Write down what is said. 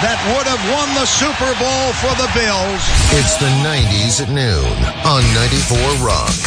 that would have won the Super Bowl for the Bills. It's the 90s at noon on 94 Rock.